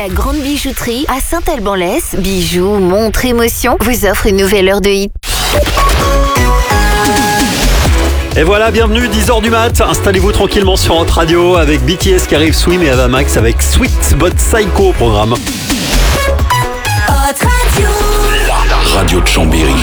La grande bijouterie à Saint-Alban-l'Ès, bijoux, montres, émotions, vous offre une nouvelle heure de hit. Et voilà, bienvenue, 10h du mat. Installez-vous tranquillement sur Hot Radio avec BTS qui arrive, Swim et Ava Max avec Sweet But Psycho au programme. Hot Radio. La radio de Chambéry.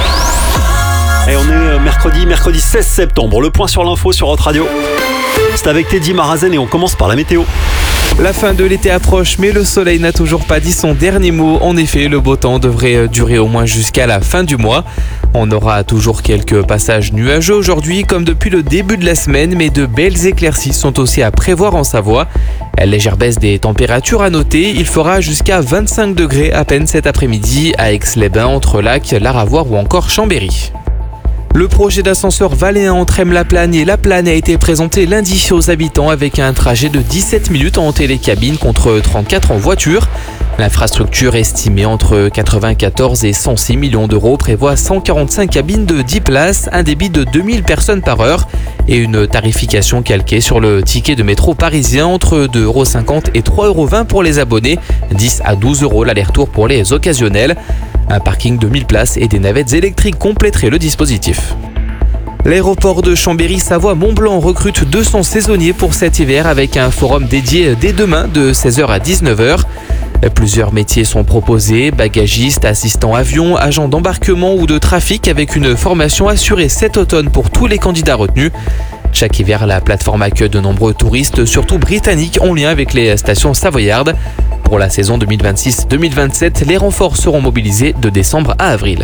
Et on est mercredi 16 septembre. Le point sur l'info sur Hot Radio. C'est avec Teddy Marazen et on commence par la météo. La fin de l'été approche, mais le soleil n'a toujours pas dit son dernier mot. En effet, le beau temps devrait durer au moins jusqu'à la fin du mois. On aura toujours quelques passages nuageux aujourd'hui, comme depuis le début de la semaine, mais de belles éclaircies sont aussi à prévoir en Savoie. Légère baisse des températures à noter, il fera jusqu'à 25 degrés à peine cet après-midi à Aix-les-Bains, entre Lac, Laravoir ou encore Chambéry. Le projet d'ascenseur Valéen entre Aime-la-Plagne et La Plagne a été présenté lundi aux habitants avec un trajet de 17 minutes en télécabine contre 34 en voiture. L'infrastructure estimée entre 94 et 106 millions d'euros prévoit 145 cabines de 10 places, un débit de 2000 personnes par heure et une tarification calquée sur le ticket de métro parisien entre 2,50€ et 3,20€ pour les abonnés, 10 à 12€ l'aller-retour pour les occasionnels. Un parking de 1000 places et des navettes électriques compléteraient le dispositif. L'aéroport de Chambéry-Savoie-Mont-Blanc recrute 200 saisonniers pour cet hiver avec un forum dédié dès demain de 16h à 19h. Plusieurs métiers sont proposés, bagagistes, assistants avion, agents d'embarquement ou de trafic avec une formation assurée cet automne pour tous les candidats retenus. Chaque hiver, la plateforme accueille de nombreux touristes, surtout britanniques, en lien avec les stations savoyardes. Pour la saison 2026-2027, les renforts seront mobilisés de décembre à avril.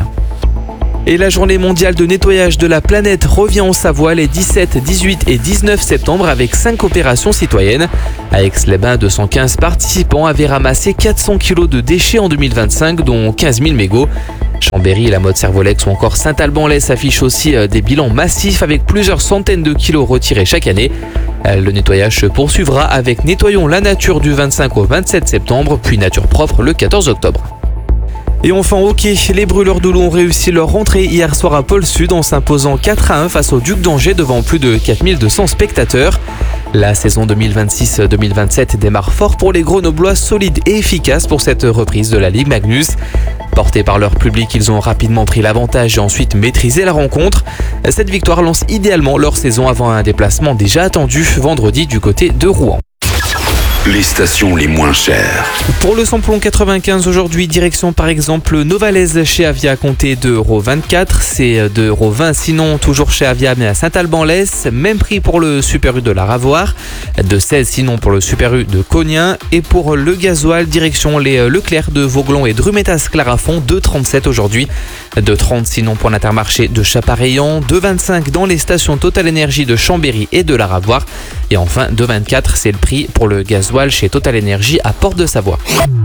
Et la journée mondiale de nettoyage de la planète revient en Savoie les 17, 18 et 19 septembre avec 5 opérations citoyennes. À Aix-les-Bains, 215 participants avaient ramassé 400 kg de déchets en 2025, dont 15 000 mégots. Chambéry, la Motte Servolex ou encore Saint-Alban-l'Ès affichent aussi des bilans massifs avec plusieurs centaines de kilos retirés chaque année. Le nettoyage se poursuivra avec Nettoyons la nature du 25 au 27 septembre, puis Nature propre le 14 octobre. Et enfin hockey, les Brûleurs de l'Eau ont réussi leur rentrée hier soir à Pôle Sud en s'imposant 4-1 face au Duc d'Angers devant plus de 4200 spectateurs. La saison 2026-2027 démarre fort pour les Grenoblois, solides et efficaces pour cette reprise de la Ligue Magnus. Portés par leur public, ils ont rapidement pris l'avantage et ensuite maîtrisé la rencontre. Cette victoire lance idéalement leur saison avant un déplacement déjà attendu vendredi du côté de Rouen. Les stations les moins chères. Pour le samplon 95 aujourd'hui, direction par exemple Novalaise chez Avia à compter de 2,24€, c'est 2,20€ sinon toujours chez Avia mais à Saint-Alban-l'Ès, même prix pour le Super U de Laravoir, de 16 sinon pour le Super U de Cognin et pour le gasoil direction les Leclerc de Vauglon et Drumetas-Clarafond, 2,37€ aujourd'hui, 2,30€ sinon pour l'Intermarché de Chapareillan, 2,25€ dans les stations Total Énergie de Chambéry et de Laravoir et enfin 2,24€ c'est le prix pour le gasoil chez Total Énergie à Porte de Savoie.